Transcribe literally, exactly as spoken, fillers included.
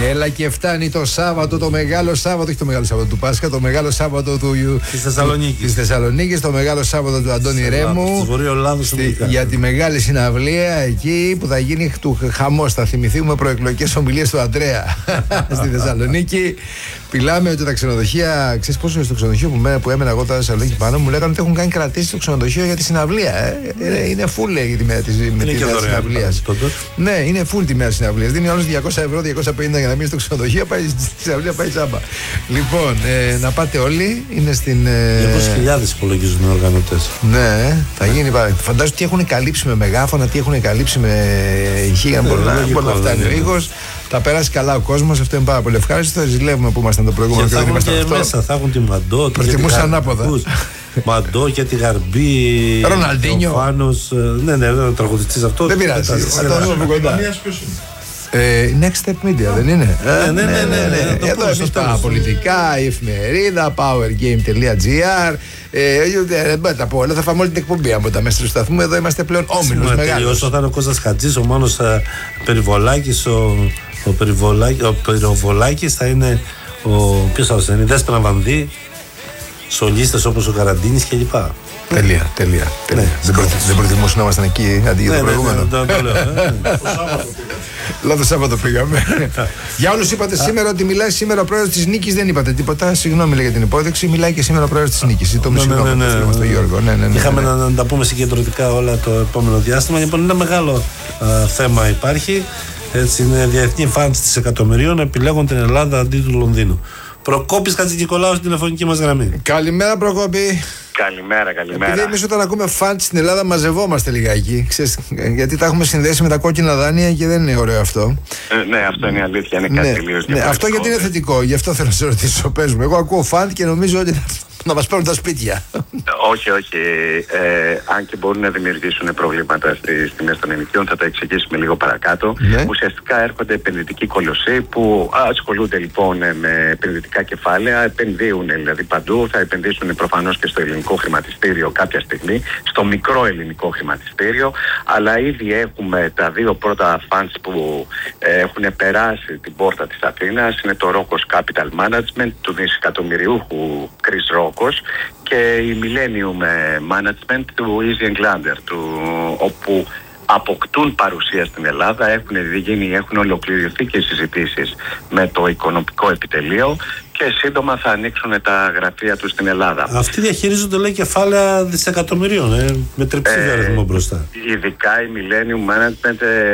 Έλα και φτάνει το Σάββατο, το μεγάλο Σάββατο, όχι το μεγάλο Σάββατο του Πάσχα, το μεγάλο Σάββατο του της Θεσσαλονίκης. Της Θεσσαλονίκης, το μεγάλο Σάββατο του Αντώνη Ρέμου. Στη, για τη μεγάλη συναυλία εκεί που θα γίνει του χαμός. Θα θυμηθούμε προεκλογικές ομιλίες του Αντρέα στη Θεσσαλονίκη. Μιλάμε ότι τα ξενοδοχεία, ξέρεις πόσο είναι στο ξενοδοχείο που, μέ, που έμενα εγώ τα Θεσσαλονίκη πάνω, μου λέγανε ότι έχουν κάνει κρατήσει το ξενοδοχείο για τη συναυλία. Ε. Ε, είναι full για τη μέρα της συναυλίας. Ναι, είναι full τη μέρα της συναυλίας. Δίνει όλους διακόσια ευρώ, διακόσια πενήντα για να μείνει στο ξενοδοχείο, πάει στη συναυλία, πάει τσάμπα. Λοιπόν, ε, να πάτε όλοι, είναι στην. Ε... διακόσιες χιλιάδες υπολογίζουν οι οργανωτές. Ναι, θα γίνει. Φαντάζομαι τι έχουν καλύψει με μεγάφωνα, τι έχουν καλύψει με ηχεία, μπορεί να φτάνει ο ήχος. Θα περάσει καλά ο κόσμος, αυτό είναι πάρα πολύ ευχάριστο. Ζηλεύουμε που ήμασταν το προηγούμενο και θα έχουν και αυτό. Μέσα θα έχουν τη Μαντό. Προτιμούσα ανάποδα. Μαντό και τη Γαρμπή. Ροναλντίνιο. Ο Φάνος. Ναι, ναι, δεν τραγουδιστής αυτό. Δεν πειράζει. Θα το δούμε από κοντά. Next Step Media, δεν είναι? Ναι, ναι, ναι. Εδώ εμείς τα πολιτικά, η εφημερίδα, powergame.gr. Δεν μπορείτε να πω όλα, θα φάμε όλη την εκπομπή από τα μέσα του σταθμού. Εδώ είμαστε πλέον όμιλος μεγάλος. Όσο θα είναι ο Κώστας Χατζής, ο Μάνος Περιβολάκης, ο Ο, Περιβολάκη, ο Περιβολάκης θα είναι ο. Ποιος θα είναι, η Δέσποινα Βανδύ, σολίστες όπως ο Καραντίνης κλπ. Τέλεια, τέλεια. τέλεια. Ναι, δεν, προθυ... δεν προτιμούσαν να ήμασταν εκεί αντί για ναι, το προηγούμενο. Ναι, ναι, το λέω. Λάθος Σάββατο πήγαμε. Για όλους είπατε σήμερα ότι μιλάει σήμερα ο πρόεδρος της Νίκης, δεν είπατε τίποτα. Συγγνώμη για την υπόδειξη. Μιλάει και σήμερα ο πρόεδρος της Νίκης. Το συγγνώμη στον Γιώργο. Είχαμε να τα πούμε συγκεντρωτικά όλα το επόμενο διάστημα. Λοιπόν, ένα μεγάλο θέμα υπάρχει. Έτσι είναι διεθνή φαντς της εκατομμυρίων επιλέγουν την Ελλάδα αντί του Λονδίνου. Προκόπης Χατζηνικολάου στην τηλεφωνική μας γραμμή. Καλημέρα Προκόπη. Καλημέρα, καλημέρα. Επειδή εμείς όταν ακούμε φαντς στην Ελλάδα μαζευόμαστε λιγάκι, ξέρεις, γιατί τα έχουμε συνδέσει με τα κόκκινα δάνεια και δεν είναι ωραίο αυτό. Ε, ναι, αυτό είναι αλήθεια, είναι κάτι ναι, τελείως ναι, αυτό γιατί είναι θετικό, γι' αυτό θέλω να σε ρωτήσω, πες μου. Εγώ ακούω φαντ και νομίζω ότι να μας πάρουν τα σπίτια. Όχι, όχι. Ε, αν και μπορούν να δημιουργήσουν προβλήματα στις τιμές των ενοικίων, θα τα εξηγήσουμε λίγο παρακάτω. Ναι. Ουσιαστικά έρχονται επενδυτικοί κολοσσοί που ασχολούνται λοιπόν με επενδυτικά κεφάλαια, επενδύουν δηλαδή παντού, θα επενδύσουν προφανώς και στο ελληνικό χρηματιστήριο κάποια στιγμή, στο μικρό ελληνικό χρηματιστήριο, αλλά ήδη έχουμε τα δύο πρώτα funds που ε, έχουν περάσει την πόρτα της Αθήνας. Είναι το Rokos Capital Management του δισεκατομμυριούχου Chris Rokos και η Millennium Management του Easy Englander, του, όπου αποκτούν παρουσία στην Ελλάδα, έχουν, γίνει, έχουν ολοκληρωθεί και συζητήσεις με το οικονομικό επιτελείο και σύντομα θα ανοίξουν τα γραφεία τους στην Ελλάδα. Αυτοί διαχειρίζονται λέει κεφάλαια δισεκατομμυρίων, ε, με τριψήφιο αριθμό μπροστά. Ειδικά η Millennium Management